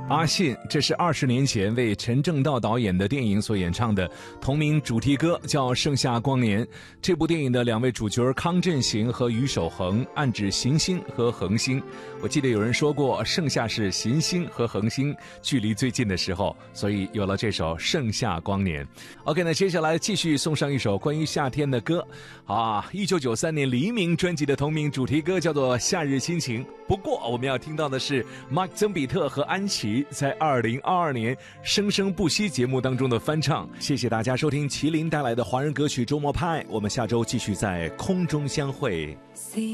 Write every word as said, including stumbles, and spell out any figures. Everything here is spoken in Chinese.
阿信，这是二十年前为陈正道导演的电影所演唱的同名主题歌，叫《盛夏光年》。这部电影的两位主角康振行和于守恒暗指行星和恒星。我记得有人说过，盛夏是行星和恒星距离最近的时候，所以有了这首《盛夏光年》。OK， 那接下来继续送上一首关于夏天的歌。好啊，一九九三年黎明专辑的同名主题歌叫做《夏日心情》。不过我们要听到的是马克·曾比特和安琪在二零二二年《生生不息》节目当中的翻唱。谢谢大家收听麒麟带来的华人歌曲周末派，我们下周继续在空中相会。